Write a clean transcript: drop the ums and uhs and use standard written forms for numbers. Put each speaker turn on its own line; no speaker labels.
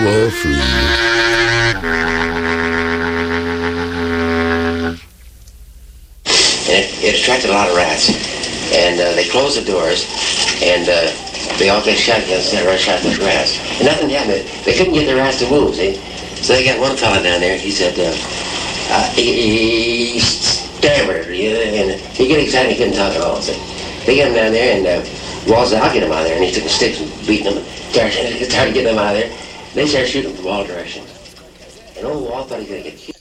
all free.
And it attracted a lot of rats. And they closed the doors, and they all get shotguns and rush out the rats. And nothing happened. They couldn't get the rats to move, see? So they got one fella down there, he said, he stammered, and he got excited, he couldn't talk at all. So they got him down there, and Wall said, I'll get him out of there. And he took the sticks and beating them, started getting them out of there. They started shooting from all directions. And old Wall thought he was going to get killed.